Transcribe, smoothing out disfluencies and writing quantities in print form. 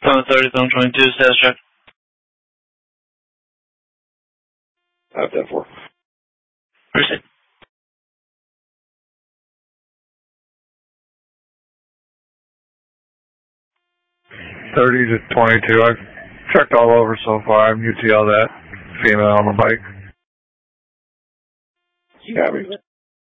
Zone 30, Zone 22, status check. I have 10-4. Proceed. $30 to 22. I've checked all over so far. I'm UTL that female on the bike. You got me.